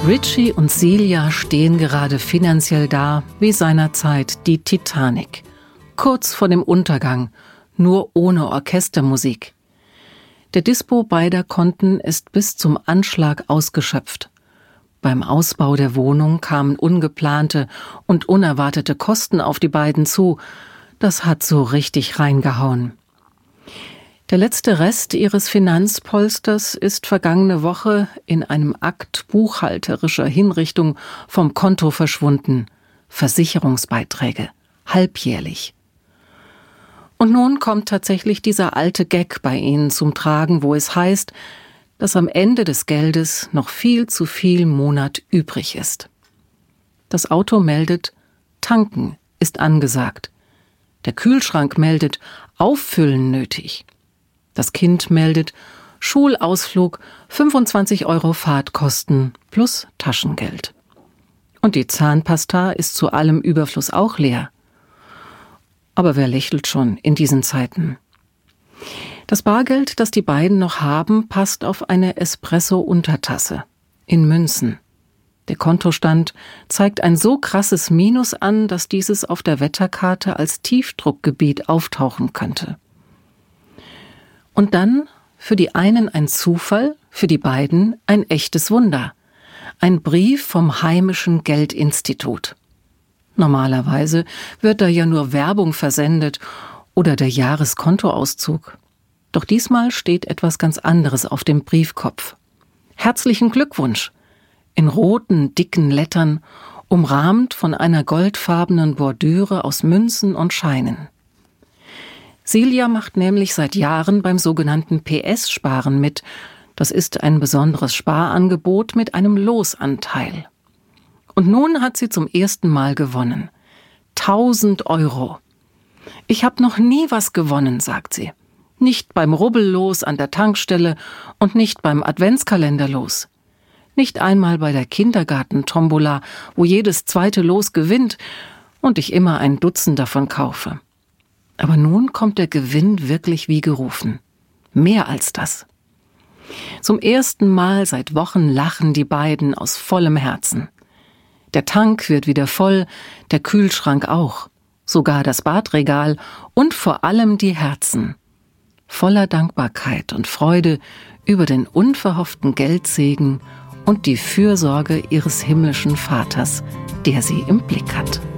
Richie und Celia stehen gerade finanziell da wie seinerzeit die Titanic. Kurz vor dem Untergang, nur ohne Orchestermusik. Der Dispo beider Konten ist bis zum Anschlag ausgeschöpft. Beim Ausbau der Wohnung kamen ungeplante und unerwartete Kosten auf die beiden zu. Das hat so richtig reingehauen. Der letzte Rest ihres Finanzpolsters ist vergangene Woche in einem Akt buchhalterischer Hinrichtung vom Konto verschwunden. Versicherungsbeiträge, halbjährlich. Und nun kommt tatsächlich dieser alte Gag bei ihnen zum Tragen, wo es heißt, dass am Ende des Geldes noch viel zu viel Monat übrig ist. Das Auto meldet, tanken ist angesagt. Der Kühlschrank meldet, auffüllen nötig. Das Kind meldet, Schulausflug, 25 € Fahrtkosten plus Taschengeld. Und die Zahnpasta ist zu allem Überfluss auch leer. Aber wer lächelt schon in diesen Zeiten? Das Bargeld, das die beiden noch haben, passt auf eine Espresso-Untertasse in Münzen. Der Kontostand zeigt ein so krasses Minus an, dass dieses auf der Wetterkarte als Tiefdruckgebiet auftauchen könnte. Und dann für die einen ein Zufall, für die beiden ein echtes Wunder. Ein Brief vom heimischen Geldinstitut. Normalerweise wird da ja nur Werbung versendet oder der Jahreskontoauszug. Doch diesmal steht etwas ganz anderes auf dem Briefkopf. Herzlichen Glückwunsch! In roten, dicken Lettern, umrahmt von einer goldfarbenen Bordüre aus Münzen und Scheinen. Celia macht nämlich seit Jahren beim sogenannten PS-Sparen mit. Das ist ein besonderes Sparangebot mit einem Losanteil. Und nun hat sie zum ersten Mal gewonnen. 1.000 €. Ich habe noch nie was gewonnen, sagt sie. Nicht beim Rubbellos an der Tankstelle und nicht beim Adventskalenderlos. Nicht einmal bei der Kindergartentombola, wo jedes zweite Los gewinnt und ich immer ein Dutzend davon kaufe. Aber nun kommt der Gewinn wirklich wie gerufen. Mehr als das. Zum ersten Mal seit Wochen lachen die beiden aus vollem Herzen. Der Tank wird wieder voll, der Kühlschrank auch, sogar das Badregal und vor allem die Herzen. Voller Dankbarkeit und Freude über den unverhofften Geldsegen und die Fürsorge ihres himmlischen Vaters, der sie im Blick hat.